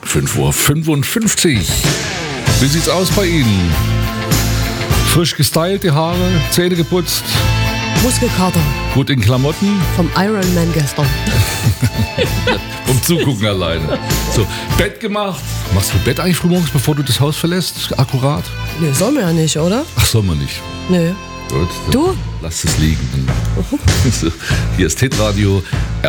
5:55 Uhr. Wie sieht's aus bei Ihnen? Frisch gestylt, die Haare, Zähne geputzt, Muskelkater gut in Klamotten. vom Ironman gestern. Um Zugucken alleine. So, Bett gemacht. Machst du Bett eigentlich frühmorgens, bevor du das Haus verlässt? Akkurat? Nee, soll man ja nicht, oder? Ach, soll man nicht. Nee. Gut, Du? lass es liegen. So, hier ist Hitradio